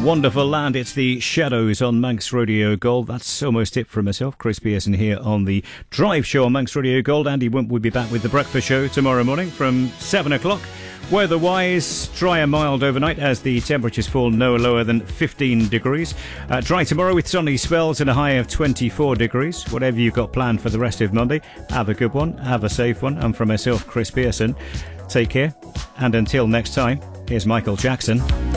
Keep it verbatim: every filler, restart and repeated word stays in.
wonderful land. It's the Shadows on Manx Radio Gold. That's almost it from myself, Chris Pearson, here on the Drive Show on Manx Radio Gold. Andy Wimp will be back with the breakfast show tomorrow morning from seven o'clock. Weather-wise, dry and mild overnight as the temperatures fall no lower than fifteen degrees. Uh, dry tomorrow with sunny spells and a high of twenty-four degrees. Whatever you've got planned for the rest of Monday, have a good one, have a safe one. And from myself, Chris Pearson, take care. And until next time, here's Michael Jackson.